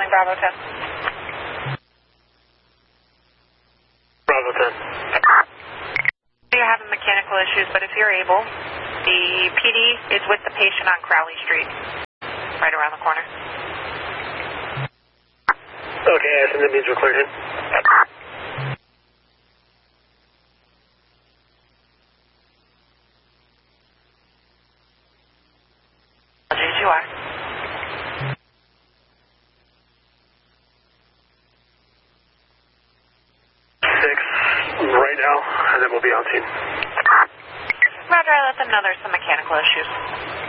calling Bravo 10. Bravo 10. You're having mechanical issues, but if you're able, the PD is with the patient on Crowley Street, right around the corner. Okay, I think that means we're cleared in. You are. 6 right now, and then we'll be on scene. Roger, I let them know there's some mechanical issues.